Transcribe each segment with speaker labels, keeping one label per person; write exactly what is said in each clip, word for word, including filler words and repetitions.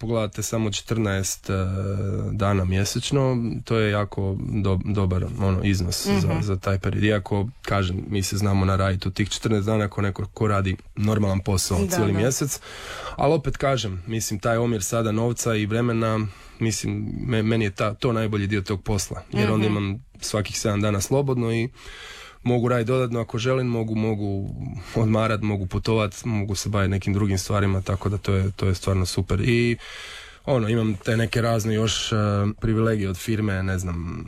Speaker 1: pogledate samo četrnaest uh, dana mjesečno, to je jako do, dobar ono, iznos mm-hmm. za, za taj period. Iako, kažem, mi se znamo naraditi u tih četrnaest dana ako neko ko radi normalan posao da, cijeli da. mjesec, ali opet kažem, mislim, taj omjer sada novca i vremena, mislim, me, meni je ta, to najbolji dio tog posla, jer mm-hmm. onda imam svakih sedam dana slobodno i mogu raditi dodatno ako želim, mogu, mogu odmarat, mogu putovat, mogu se baviti nekim drugim stvarima, tako da to je, to je stvarno super. I ono, imam te neke razne još uh, privilegije od firme, ne znam,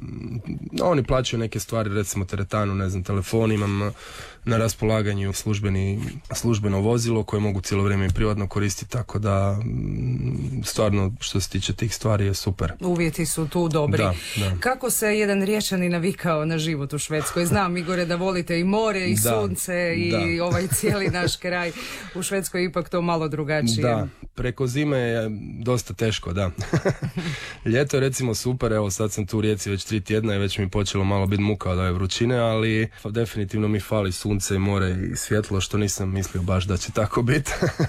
Speaker 1: oni plaćaju neke stvari, recimo teretanu, ne znam, telefon, imam uh, na raspolaganju službeni, službeno vozilo koje mogu cijelo vrijeme i privatno koristiti, tako da m, stvarno što se tiče tih stvari je super.
Speaker 2: Uvjeti su tu dobri.
Speaker 1: Da, da.
Speaker 2: Kako se jedan Riječanin navikao na život u Švedskoj? Znam, Igore, da volite i more i da, sunce i da. ovaj cijeli naš kraj. U Švedskoj je ipak to malo drugačije.
Speaker 1: Da, preko zime je dosta teško, da. Ljeto je recimo super, evo sad sam tu u Rijeci već tri tjedna i već mi počelo malo biti muka od ove vrućine, ali definitivno mi fali sunce i more i svjetlo, što nisam mislio baš da će tako biti.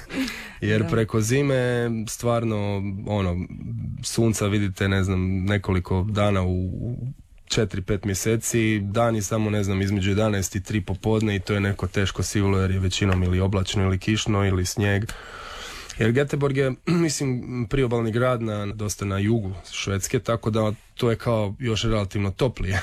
Speaker 1: Jer da. preko zime stvarno ono, sunca vidite, ne znam, nekoliko dana u četiri pet mjeseci, dani samo, ne znam, između jedanaest i tri popodne i to je neko teško sivulo jer je većinom ili oblačno ili kišno ili snijeg. Jer Göteborg je, mislim, priobalni grad na, dosta na jugu Švedske, tako da to je kao još relativno toplije.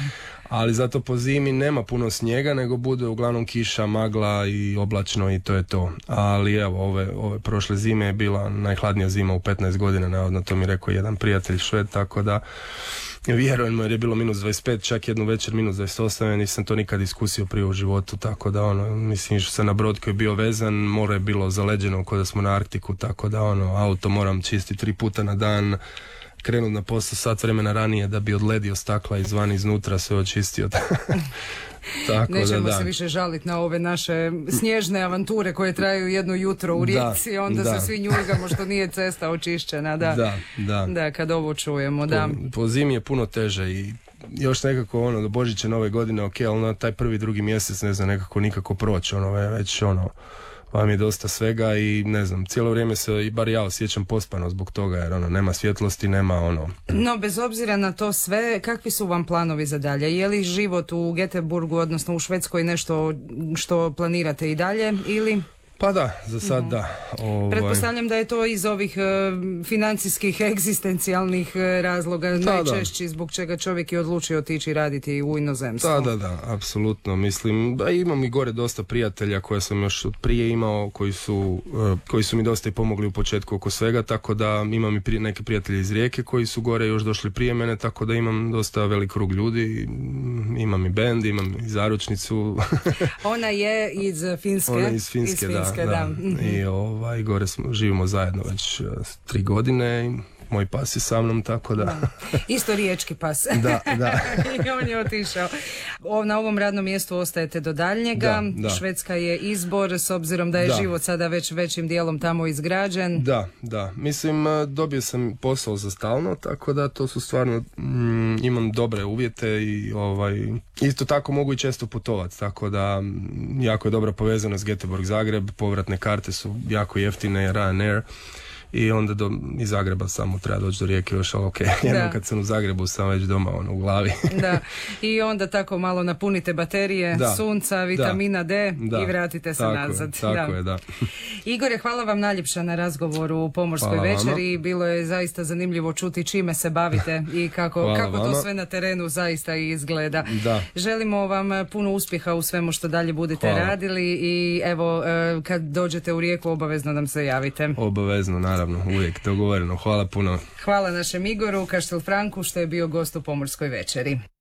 Speaker 1: Ali zato po zimi nema puno snijega, nego bude uglavnom kiša, magla i oblačno i to je to. Ali evo, ove, ove prošle zime je bila najhladnija zima u petnaest godina, navodno, to mi rekao jedan prijatelj Šved, tako da vjerujem jer je bilo minus dvadeset pet, čak jednu večer minus dvadeset osam, ja nisam to nikad iskusio prije u životu, tako da ono, mislim, išao sam na brod koji je bio vezan, more je bilo zaleđeno kao da smo na Arktiku, tako da ono, auto moram čistiti tri puta na dan, krenut na posao sat vremena ranije da bi odledio stakla izvan iznutra, sve očistio. Tako
Speaker 2: nećemo
Speaker 1: da, da.
Speaker 2: se više žaliti na ove naše snježne avanture koje traju jedno jutro u Rijeci, da, onda da. se svi njurgamo što nije cesta očišćena. Da,
Speaker 1: da, da.
Speaker 2: da kad ovo čujemo.
Speaker 1: Po,
Speaker 2: da.
Speaker 1: po zimi je puno teže i još nekako ono do Božića nove godine, ok, ali na taj prvi drugi mjesec ne znam nekako nikako proći, ono već ono vam je dosta svega i ne znam, cijelo vrijeme se i bar ja osjećam pospano zbog toga jer ono, nema svjetlosti, nema ono...
Speaker 2: No, bez obzira na to sve, kakvi su vam planovi za dalje? Je li život u Göteborgu, odnosno u Švedskoj, nešto što planirate i dalje ili...
Speaker 1: Pa da, za sad mm. da. Ovaj...
Speaker 2: Pretpostavljam da je to iz ovih uh, financijskih, egzistencijalnih uh, razloga da, najčešći da. zbog čega čovjek je odlučio otići raditi u inozemstvo.
Speaker 1: Da, da, da, apsolutno. Mislim, da imam i gore dosta prijatelja koje sam još od prije imao, koji su, uh, koji su mi dosta i pomogli u početku oko svega, tako da imam i prije, neke prijatelje iz Rijeke koji su gore još došli prije mene, tako da imam dosta velik krug ljudi, imam i bend, imam i zaručnicu.
Speaker 2: Ona je iz Finske.
Speaker 1: Ona je iz Finske, iz Finske da. Da, da. Mm-hmm. I ovaj, gore smo, živimo zajedno već uh, tri godine i moj pas je sa mnom, tako da... da.
Speaker 2: Isto riječki pas.
Speaker 1: Da, da.
Speaker 2: I on je otišao. O, na ovom radnom mjestu ostajete do daljnjega. Da, da. Švedska je izbor, s obzirom da je da. život sada već većim dijelom tamo izgrađen. Da, da. Mislim, dobio sam posao za stalno, tako da to su stvarno, mm, imam dobre uvjete i ovaj, isto tako mogu i često putovati, tako da m, jako je dobra povezanost Göteborg Zagreb, povratne karte su jako jeftine, Ryanair. I onda do, iz Zagreba samo treba doći do Rijeke još, ali ok, jednom kad sam u Zagrebu sam već doma ono, u glavi. Da, i onda tako malo napunite baterije, da. sunca, vitamina da. D da. i vratite se
Speaker 1: tako
Speaker 2: nazad.
Speaker 1: Je, tako da. je, da.
Speaker 2: Igore, hvala vam najljepša na razgovoru u Pomorskoj hvala večeri. Vama. Bilo je zaista zanimljivo čuti čime se bavite i kako, kako to sve na terenu zaista izgleda. Da. Želimo vam puno uspjeha u svemu što dalje budete hvala. radili i evo, kad dođete u Rijeku obavezno nam se javite.
Speaker 1: Obavezno, naravno. Uvijek dogovoreno. Hvala puno.
Speaker 2: Hvala našem Igoru Kaštel Franku što je bio gost u Pomorskoj večeri.